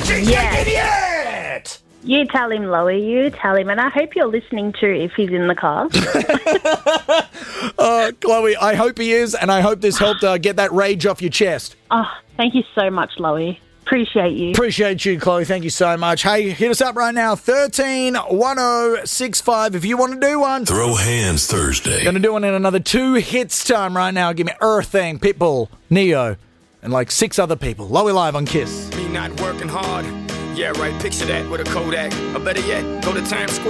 Cheesecake idiot! You tell him, Loie, you tell him. And I hope you're listening too if he's in the car. Chloe, I hope he is, and I hope this helped get that rage off your chest. Oh, thank you so much, Loie. Appreciate you. Appreciate you, Chloe. Thank you so much. Hey, hit us up right now, 131065 if you want to do one. Throw Hands Thursday. Going to do one in another 2 hits time right now. Give me Earthang, Pitbull, Neo, and like 6 other people. Loie live on Kiss. Me not working hard. Yeah, right. Picture that with a Kodak. Or better yet, go to Times Square.